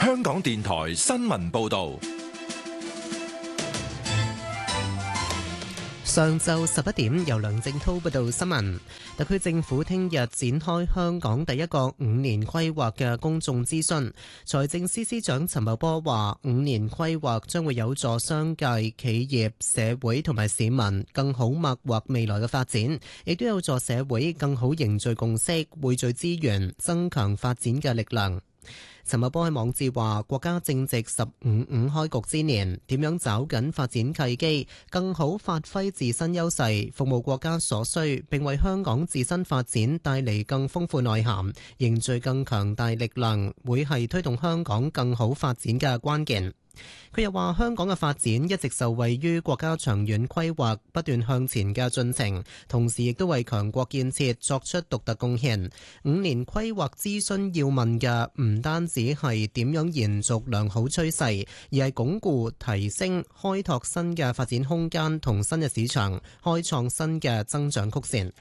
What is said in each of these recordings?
香港電台新聞報道。 上晝11點，由梁正滔報道新聞。特區政府聽日展開香港第一個5年規劃嘅公眾諮詢。財政司司長陳茂波話，5年規劃將會有助商界、企業、社會同埋市民更好擘劃未來嘅發展，亦都有助社會更好凝聚共識、匯聚資源、增強發展嘅力量。陳茂波喺網誌話，國家正值15開局之年，點樣抓緊發展契機，更好發揮自身優勢，服務國家所需，並為香港自身發展帶嚟更豐富內涵，凝聚更強大力量，會係推動香港更好發展嘅關鍵。佢又話，香港嘅發展一直受惠於國家長遠規劃不斷向前嘅進程，同時亦都為強國建設作出獨特貢獻。5年規劃諮詢要問嘅唔單止係點樣延續良好趨勢，而係鞏固、提升、開拓新嘅發展空間同新嘅市場，開創新嘅增長曲線。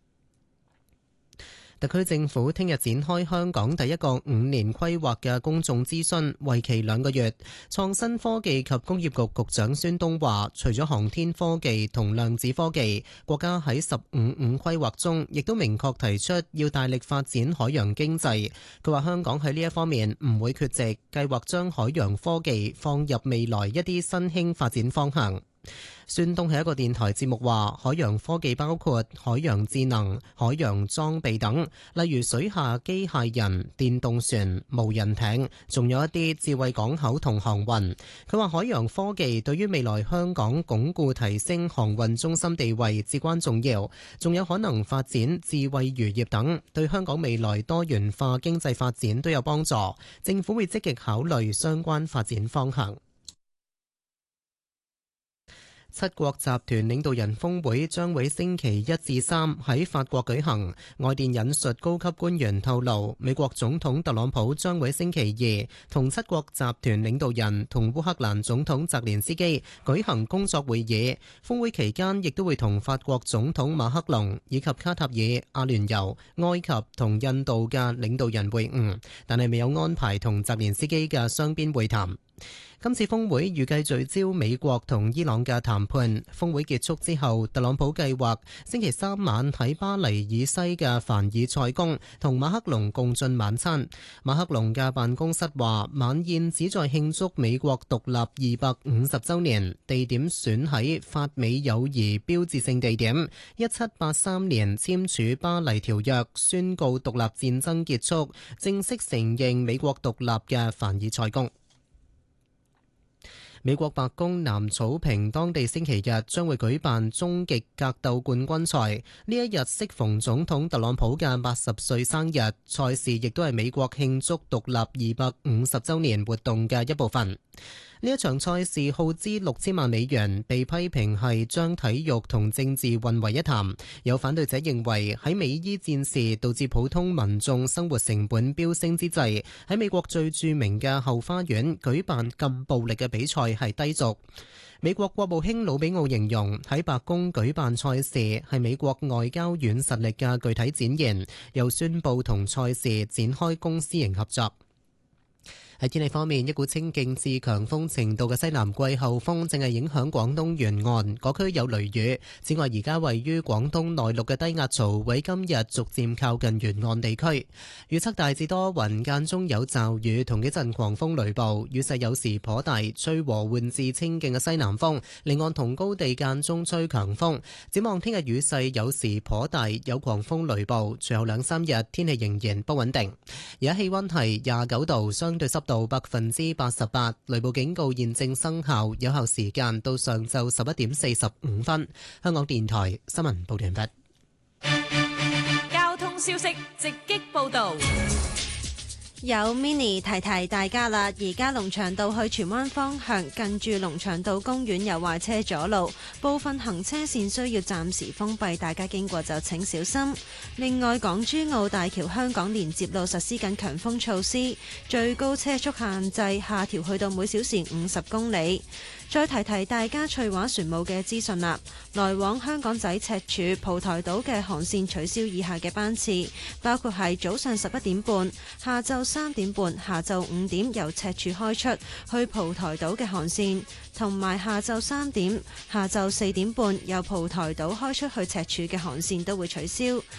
特區政府聽日展開香港第一個5年規劃嘅公眾諮詢，為期2個月。創新科技及工業局局長孫東話，除咗航天科技同量子科技，國家喺15規劃中亦都明確提出要大力發展海洋經濟。佢話香港喺呢一方面唔會缺席，計劃將海洋科技放入未來一啲新興發展方向。孫東喺一個電台節目話，海洋科技包括海洋智能、海洋裝備等，例如水下機械人、電動船、無人艇，仲有一啲智慧港口同航運。佢話海洋科技對於未來香港鞏固提升航運中心地位至關重要，仲有可能發展智慧漁業等，對香港未來多元化經濟發展都有幫助。政府會積極考慮相關發展方向。7國集團領導人峰會將會星期1至3喺法國舉行。外電引述高級官員透露，美國總統特朗普將會星期2同7國集團領導人同烏克蘭總統澤連斯基舉行工作會議。峰會期間亦都會同法國總統馬克龍以及卡塔爾、阿聯酋、埃及同印度嘅領導人會晤，但係未有安排同澤連斯基嘅雙邊會談。今次峰會預計聚焦美國同伊朗嘅談判。峰會結束之後，特朗普計劃星期3晚喺巴黎以西嘅凡爾賽宮同馬克龍共進晚餐。馬克龍嘅辦公室話，晚宴旨在慶祝美國獨立250週年，地點選喺法美友誼標誌性地點1783年簽署巴黎條約，宣告獨立戰爭結束，正式承認美國獨立嘅凡爾賽宮。美國白宮南草坪當地星期日將會舉辦終極格鬥冠軍賽，呢一日適逢總統特朗普嘅80歲生日，賽事亦都係美國慶祝獨立250週年活動嘅一部分。呢一場賽事耗資6000萬美元，被批評係將體育同政治混為一談。有反對者認為喺美伊戰事導致普通民眾生活成本飆升之際，喺美國最著名嘅後花園舉辦咁暴力嘅比賽係低俗。美國國務卿魯比奧形容喺白宮舉辦賽事係美國外交軟實力嘅具體展現，又宣布同賽事展開公私營合作。喺天氣方面，一股清勁至強風程度嘅西南季候風正係影響廣東沿岸，嗰區有雷雨。此外，而家位於廣東內陸嘅低壓槽喺今日逐漸靠近沿岸地區。預測大致多雲，間中有驟雨同幾陣狂風雷暴，雨勢有時頗大，吹和緩至清勁嘅西南風。離岸同高地間中吹強風。展望聽日雨勢有時頗大，有狂風雷暴。隨後2-3日天氣仍然不穩定。而家氣溫係29度，相對濕度88%，雷暴警告現正生效，有效時間到上晝11點45分。香港電台新聞報道完畢。 交通消息直擊報道。 有 Mini 提提大家啦，而家龍翔道去荃灣方向近住龍翔道公園有壞車阻路，部分行車線需要暫時封閉，大家經過就請小心。另外，港珠澳大橋香港連接路實施緊強風措施，最高車速限制下調去到每小時50公里。 再提提大家翠華船務嘅資訊啦，來往香港仔赤柱蒲台島嘅航線取消以下嘅班次，包括係早上11點半、下晝3點半、下晝5點由赤柱開出去蒲台島嘅航線，同埋下晝3點、下晝4點半由蒲台島開出去赤柱嘅航線都會取消。